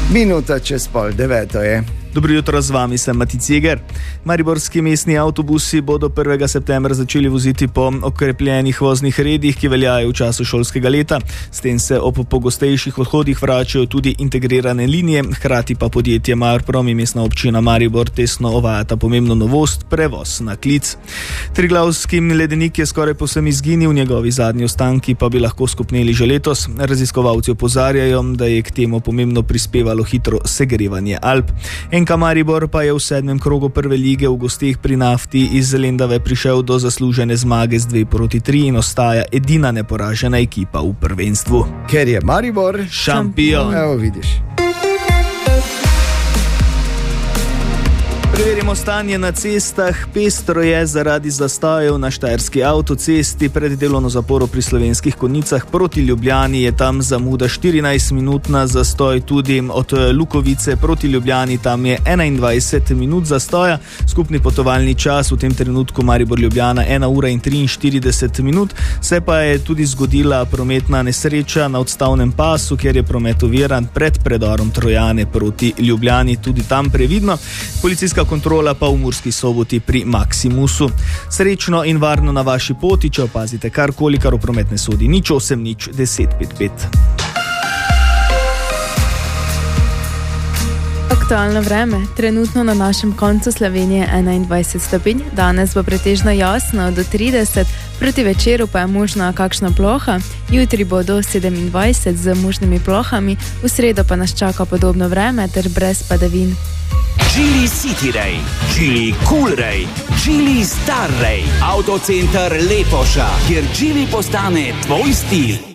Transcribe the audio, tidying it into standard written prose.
Minuta čez 8:30 je. Dobro jutro, z vami sem Mati Ceger. Mariborski mestni avtobusi bodo 1. septembra začeli voziti po okrepljenih voznih redih, ki veljajo v času šolskega leta. S tem se ob pogostejših odhodih vračajo tudi integrirane linije, hkrati pa podjetje Marprom in mestna občina Maribor tesno uvajata pomembno novost, prevoz na klic. Triglavski ledenik je skoraj povsem izginil, njegovi zadnji ostanki pa bi lahko skopneli že letos. Raziskovalci opozarjajo, da je k temu pomembno prispevalo hitro segrevanje Alp. NK Maribor pa je v 7. krogu prve lige v gosteh pri Nafti iz Lendave prišel do zaslužene zmage z 2-3 in ostaja edina neporažena ekipa v prvenstvu. Ker je Maribor šampion. Evo vidiš. Preverimo stanje na cestah. Pestro je zaradi zastojev na štajerski avtocesti pred delovno zaporo pri Slovenskih Konjicah proti Ljubljani. Je tam zamuda 14-minutna, zastoj tudi od Lukovice proti Ljubljani, tam je 21 minut zastoja. Skupni potovalni čas v tem trenutku Maribor-Ljubljana 1 ura in 43 minut. Se pa je tudi zgodila prometna nesreča na odstavnem pasu, kjer je promet oviran pred predorom Trojane proti Ljubljani. Tudi tam previdno. Policijska kontrola pa v Murski Soboti pri Maximusu. Srečno in varno na vaši poti, če opazite karkoli, kar v promet ne sodi. 08 10 55. Aktualno vreme. Trenutno na našem koncu Slovenije 21 stopinj, danes bo pretežno jasno do 30, proti večeru pa je možna kakšna ploha, jutri bo do 27 z možnimi plohami, v sredo pa nas čaka podobno vreme ter brez padavin. Geely City Ray, Geely Cool Ray, Geely Star Ray, Autocenter Lepoša, kjer Geely postane tvoj stil.